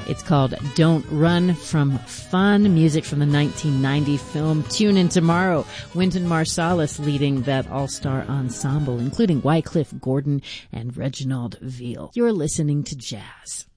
It's called Don't Run From Fun, music from the 1990 film Tune In Tomorrow. Wynton Marsalis leading that all-star ensemble, including Wycliffe Gordon and Reginald Veal. You're listening to Jazz.